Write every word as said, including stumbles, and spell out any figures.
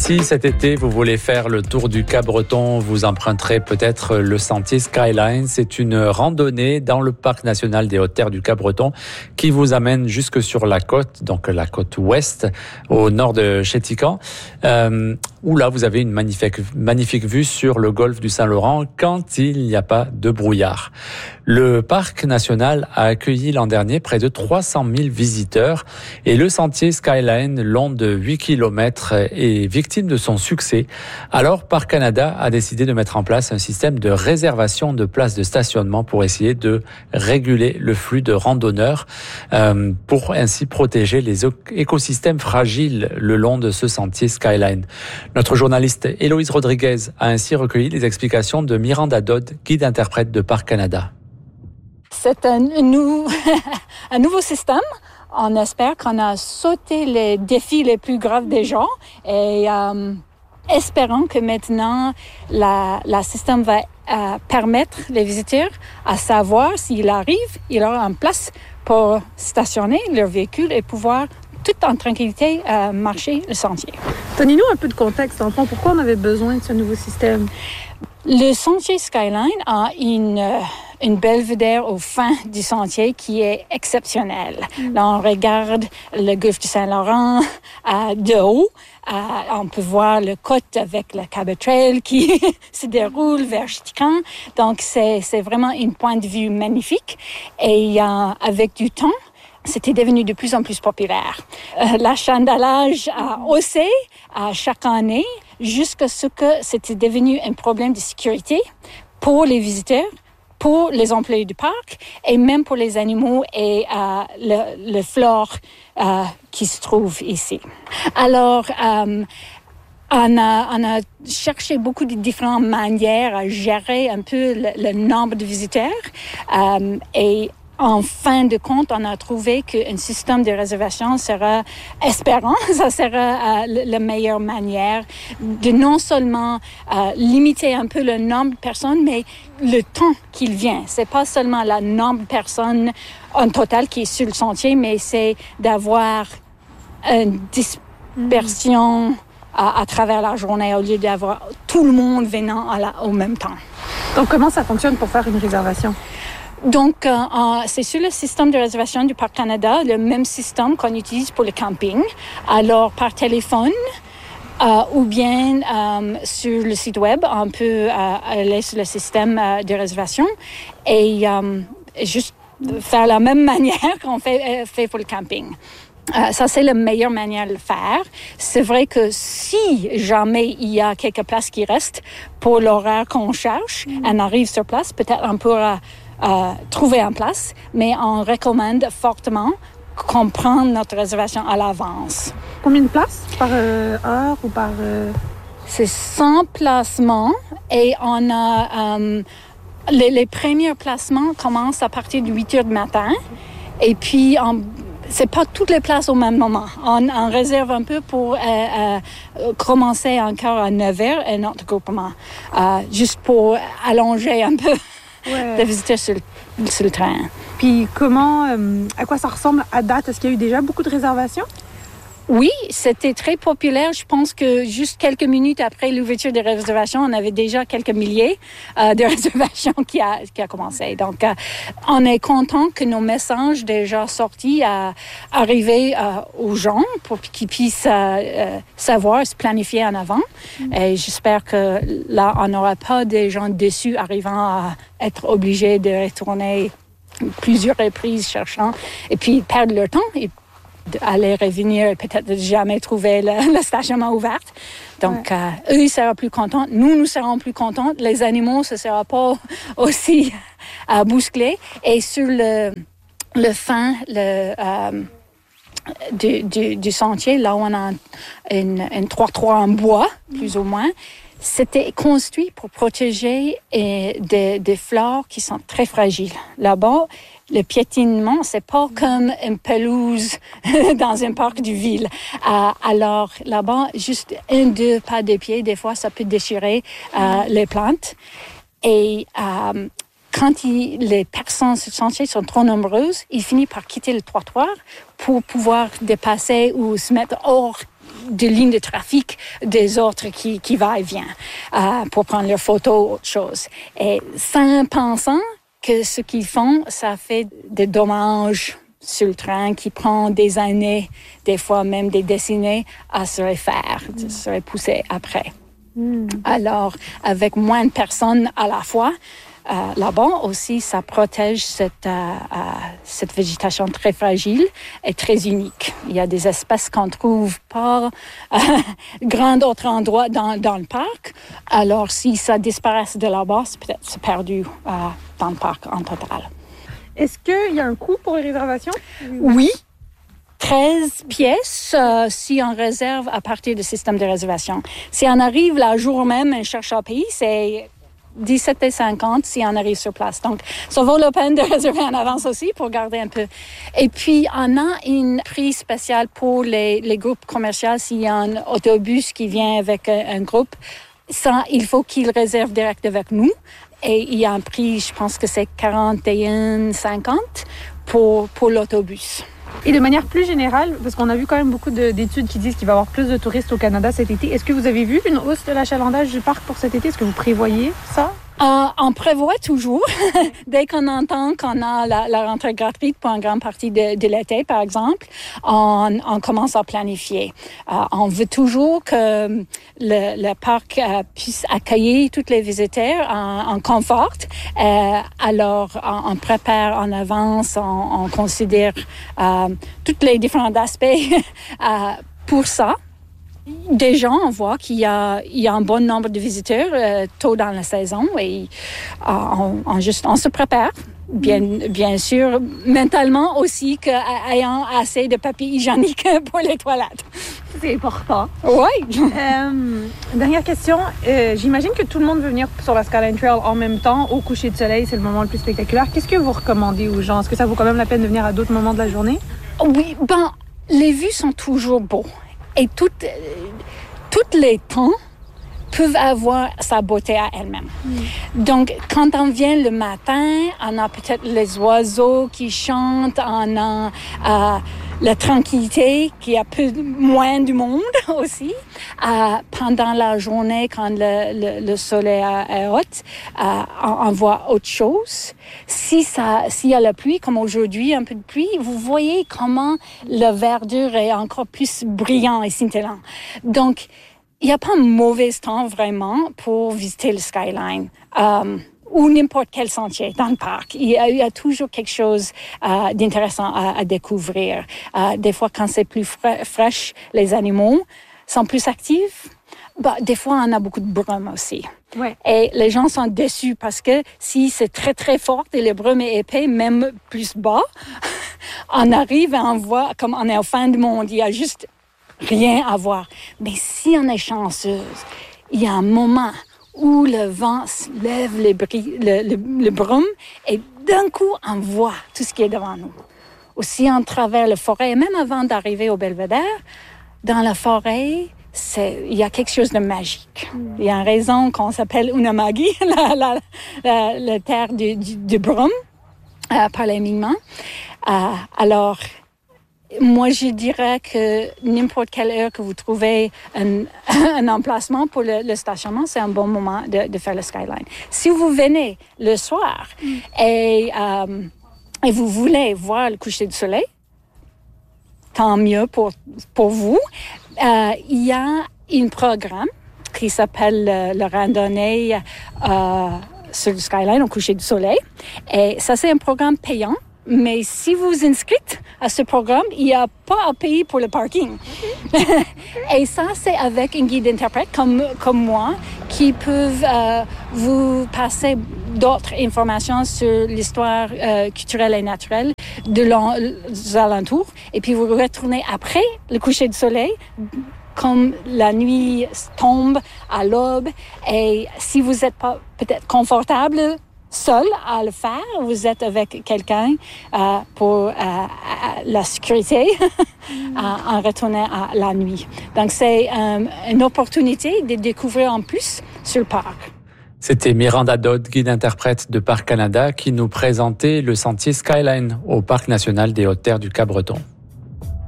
Si cet été vous voulez faire le tour du Cap-Breton, vous emprunterez peut-être le sentier Skyline. C'est une randonnée dans le parc national des Hautes-Terres du Cap-Breton qui vous amène jusque sur la côte, donc la côte ouest, au nord de Chéticamp, euh, où là vous avez une magnifique, magnifique vue sur le golfe du Saint-Laurent quand il n'y a pas de brouillard. Le parc national a accueilli l'an dernier près de trois cent mille visiteurs et le sentier Skyline, long de huit kilomètres, est victime de son succès. Alors, Parcs Canada a décidé de mettre en place un système de réservation de places de stationnement pour essayer de réguler le flux de randonneurs, euh, pour ainsi protéger les écosystèmes fragiles le long de ce sentier Skyline. Notre journaliste Héloïse Rodriguez a ainsi recueilli les explications de Miranda Dodd, guide-interprète de Parcs Canada. C'est un, nou... un nouveau système. On espère qu'on a sauté les défis les plus graves des gens et euh, espérons que maintenant la, la système va euh, permettre les visiteurs à savoir s'il arrive, il aura une place pour stationner leur véhicule et pouvoir tout en tranquillité euh, marcher le sentier. Donnez-nous un peu de contexte, en fond, pourquoi on avait besoin de ce nouveau système? Le sentier Skyline a une, euh, une belvédère au fin du sentier qui est exceptionnelle. Mm. Là, on regarde le golfe du Saint-Laurent euh, de haut. Euh, on peut voir le côte avec le Cabot Trail qui se déroule vers Chéticamp. Donc, c'est, c'est vraiment une point de vue magnifique. Et euh, avec du temps, c'était devenu de plus en plus populaire. Euh, l'achalandage a haussé à chaque année jusqu'à ce que c'était devenu un problème de sécurité pour les visiteurs, pour les employés du parc et même pour les animaux et euh, le, le flore euh, qui se trouve ici. Alors, euh, On a, on a cherché beaucoup de différentes manières à gérer un peu le, le nombre de visiteurs euh, et en fin de compte, on a trouvé qu'un système de réservation sera, espérant, ça sera euh, la meilleure manière de non seulement euh, limiter un peu le nombre de personnes, mais le temps qu'il vient. C'est pas seulement le nombre de personnes en total qui est sur le sentier, mais c'est d'avoir une dispersion mmh. à, à travers la journée au lieu d'avoir tout le monde venant à la, au même temps. Donc, comment ça fonctionne pour faire une réservation? Donc, euh, euh, c'est sur le système de réservation du Parc Canada, le même système qu'on utilise pour le camping. Alors, par téléphone euh, ou bien euh, sur le site web, on peut euh, aller sur le système euh, de réservation et euh, juste faire la même manière qu'on fait, euh, fait pour le camping. Euh, ça, c'est la meilleure manière de le faire. C'est vrai que si jamais il y a quelques places qui restent pour l'horaire qu'on cherche, mm. on arrive sur place, peut-être on pourra Euh, trouver en place, mais on recommande fortement qu'on prenne notre réservation à l'avance. Combien de places par euh, heure ou par... Euh... C'est cent placements et on a... Euh, les, les premiers placements commencent à partir de huit heures du matin et puis on, c'est pas toutes les places au même moment. On, on réserve un peu pour euh, euh, commencer encore à neuf heures et notre groupement, euh, juste pour allonger un peu Ouais. de visiter sur le, sur le train. Puis comment, euh, à quoi ça ressemble à date? Est-ce qu'il y a eu déjà beaucoup de réservations? Oui, c'était très populaire. Je pense que juste quelques minutes après l'ouverture des réservations, on avait déjà quelques milliers euh, de réservations qui a, qui a commencé. Donc, euh, on est content que nos messages déjà sortis euh, arrivent euh, aux gens pour qu'ils puissent euh, euh, savoir, se planifier en avant. Mm. Et j'espère que là, on n'aura pas des gens déçus arrivant à être obligés de retourner plusieurs reprises cherchant et puis perdre leur temps et aller revenir et peut-être jamais trouver le, le stationnement ouvert. Donc, ouais. euh, eux, ils seront plus contents. Nous, nous serons plus contents. Les animaux, ce ne sera pas aussi euh, bousculé. Et sur le, le fin le, euh, du, du, du sentier, là où on a une, une trottoir en bois, plus ou moins, c'était construit pour protéger euh, des, des fleurs qui sont très fragiles. Là-bas, le piétinement, c'est pas comme une pelouse dans un parc du ville. Euh, alors, là-bas, juste un, deux pas de pied, des fois, ça peut déchirer euh, les plantes. Et euh, quand il, les personnes sur le sentier sont trop nombreuses, ils finissent par quitter le trottoir pour pouvoir dépasser ou se mettre hors de lignes de trafic des autres qui, qui va et vient euh, pour prendre leurs photos ou autre chose. Et sans pensant que ce qu'ils font, ça fait des dommages sur le train qui prend des années, des fois même des décennies, à se refaire, à se repousser après. Mm. Alors, avec moins de personnes à la fois, euh, là-bas aussi, ça protège cette, euh, euh, cette végétation très fragile et très unique. Il y a des espèces qu'on ne trouve pas euh, grand autre endroit dans, dans le parc. Alors, si ça disparaît de là-bas, c'est peut-être c'est perdu euh, dans le parc en total. Est-ce qu'il y a un coût pour les réservations? Oui. treize pièces euh, si on réserve à partir du système de réservation. Si on arrive le jour même et cherche un pays, c'est dix-sept cinquante si on arrive sur place. Donc, ça vaut la peine de réserver en avance aussi pour garder un peu. Et puis, on a un prix spécial pour les, les groupes commerciaux. S'il y a un autobus qui vient avec un, un groupe, ça, il faut qu'il réserve direct avec nous. Et il y a un prix, je pense que c'est quarante et un cinquante pour, pour l'autobus. Et de manière plus générale, parce qu'on a vu quand même beaucoup de, d'études qui disent qu'il va y avoir plus de touristes au Canada cet été, est-ce que vous avez vu une hausse de l'achalandage du parc pour cet été? Est-ce que vous prévoyez ça? Euh, on prévoit toujours, dès qu'on entend qu'on a la, la rentrée gratuite pour une grande partie de, de l'été, par exemple, on, on commence à planifier. Euh, on veut toujours que le, le parc euh, puisse accueillir tous les visiteurs en, en confort. Euh, alors, on, on prépare en avance, on, on considère euh, tous les différents aspects euh, pour ça. Déjà, on voit qu'il y a, il y a un bon nombre de visiteurs euh, tôt dans la saison et euh, on, on, juste, on se prépare, bien, bien sûr, mentalement aussi, qu'ayant assez de papier hygiénique pour les toilettes. C'est important. Oui. euh, dernière question. Euh, j'imagine que tout le monde veut venir sur la Skyline Trail en même temps, au coucher de soleil, c'est le moment le plus spectaculaire. Qu'est-ce que vous recommandez aux gens? Est-ce que ça vaut quand même la peine de venir à d'autres moments de la journée? Oui, ben, les vues sont toujours beaux. Et toutes, euh, tous les temps peuvent avoir sa beauté à elle-même. Mm. Donc, quand on vient le matin, on a peut-être les oiseaux qui chantent, on a euh, la tranquillité, qui a peu moins du monde aussi. Euh, pendant la journée, quand le, le, le soleil est haut, euh, on, on voit autre chose. Si ça, s'il y a la pluie, comme aujourd'hui, un peu de pluie, vous voyez comment la verdure est encore plus brillant et scintillant. Donc, il n'y a pas un mauvais temps vraiment pour visiter le Skyline euh, ou n'importe quel sentier dans le parc. Il y a, il y a toujours quelque chose euh, d'intéressant à, à découvrir. Euh, des fois, quand c'est plus fra- fraîche, les animaux sont plus actifs. Bah, des fois, on a beaucoup de brume aussi. Ouais. Et les gens sont déçus parce que si c'est très, très fort et le brume est épais, même plus bas, on arrive et on voit comme on est au fin du monde. Il y a juste rien à voir. Mais si on est chanceuse, il y a un moment où le vent se lève le, bri- le, le, le brume et d'un coup, on voit tout ce qui est devant nous. Aussi, on traverse la forêt, et même avant d'arriver au Belvédère, dans la forêt, c'est, il y a quelque chose de magique. Mm. Il y a une raison qu'on s'appelle Unamagi, la, la, la, la terre du, du, du brume, euh, par les Mi'kmaq. Euh, alors, moi, je dirais que n'importe quelle heure que vous trouvez un, un emplacement pour le, le stationnement, c'est un bon moment de, de faire le Skyline. Si vous venez le soir mm. et, euh, et vous voulez voir le coucher du soleil, tant mieux pour, pour vous. Euh, il y a un programme qui s'appelle euh, la randonnée euh, sur le Skyline au coucher du soleil. Et ça, c'est un programme payant. Mais si vous vous inscrivez à ce programme, il n'y a pas à payer pour le parking. Okay. Et ça, c'est avec un guide interprète comme, comme moi qui peuvent euh, vous passer d'autres informations sur l'histoire euh, culturelle et naturelle de les alentours. Et puis vous retournez après le coucher du soleil, comme la nuit tombe à l'aube. Et si vous n'êtes pas peut-être confortable seul à le faire, vous êtes avec quelqu'un euh, pour euh, la sécurité mm. en retournant à la nuit. Donc, c'est euh, une opportunité de découvrir en plus sur le parc. C'était Miranda Dodd, guide-interprète de Parc Canada, qui nous présentait le sentier Skyline au Parc national des Hautes-Terres du Cap-Breton.